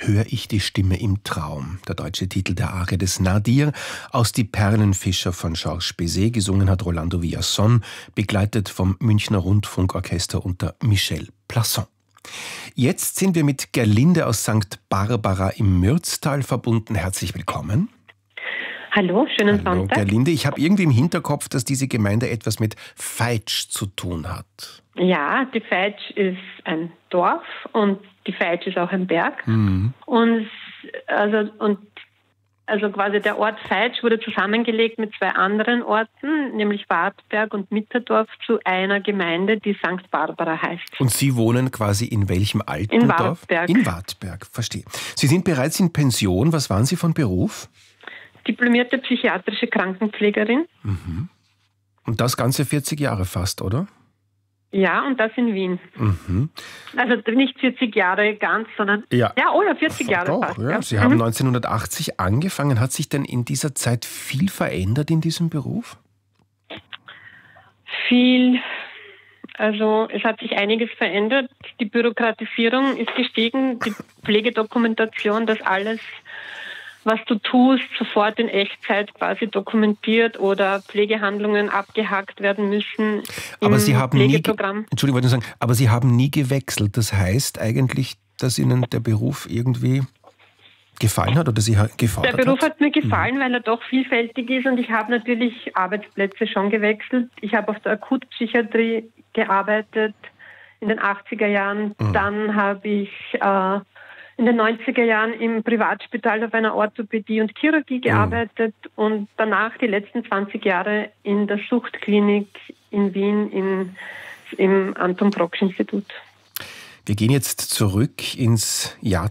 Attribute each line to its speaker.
Speaker 1: Hör ich die Stimme im Traum. Der deutsche Titel der Arie des Nadir aus Die Perlenfischer von Georges Bizet. Gesungen hat Rolando Villazón, begleitet vom Münchner Rundfunkorchester unter Michel Plasson. Jetzt sind wir mit Gerlinde aus St. Barbara im Mürztal verbunden. Herzlich willkommen.
Speaker 2: Hallo, schönen Sonntag.
Speaker 1: Gerlinde, ich habe irgendwie im Hinterkopf, dass diese Gemeinde etwas mit Veitsch zu tun hat.
Speaker 2: Ja, die Veitsch ist ein Dorf und die Veitsch ist auch ein Berg.
Speaker 1: Mhm.
Speaker 2: Und quasi der Ort Veitsch wurde zusammengelegt mit zwei anderen Orten, nämlich Wartberg und Mitterdorf, zu einer Gemeinde, die St. Barbara heißt.
Speaker 1: Und Sie wohnen quasi in welchem alten
Speaker 2: In
Speaker 1: Dorf?
Speaker 2: Wartberg.
Speaker 1: In Wartberg, verstehe. Sie sind bereits in Pension. Was waren Sie von Beruf?
Speaker 2: Diplomierte psychiatrische Krankenpflegerin.
Speaker 1: Mhm. Und das ganze 40 Jahre fast, oder?
Speaker 2: Ja, und das in Wien.
Speaker 1: Mhm.
Speaker 2: Also nicht 40 Jahre ganz, sondern 40 Jahre
Speaker 1: Doch,
Speaker 2: fast.
Speaker 1: ja.
Speaker 2: Ja.
Speaker 1: Sie haben 1980 angefangen. Hat sich denn in dieser Zeit viel verändert in diesem Beruf?
Speaker 2: Viel, also es hat sich einiges verändert. Die Bürokratisierung ist gestiegen, die Pflegedokumentation, dass alles, was du tust, sofort in Echtzeit quasi dokumentiert oder Pflegehandlungen abgehakt werden müssen
Speaker 1: Aber
Speaker 2: im
Speaker 1: Sie haben
Speaker 2: Pflegeprogramm.
Speaker 1: Entschuldigung, wollte ich sagen, aber Sie haben nie gewechselt. Das heißt eigentlich, dass Ihnen der Beruf irgendwie gefallen hat oder Sie gefordert hat?
Speaker 2: Der Beruf hat mir gefallen, weil er doch vielfältig ist und ich habe natürlich Arbeitsplätze schon gewechselt. Ich habe auf der Akutpsychiatrie gearbeitet in den 80er Jahren. Dann habe ich in den 90er Jahren im Privatspital auf einer Orthopädie und Chirurgie gearbeitet und danach die letzten 20 Jahre in der Suchtklinik in Wien im Anton-Proksch-Institut.
Speaker 1: Wir gehen jetzt zurück ins Jahr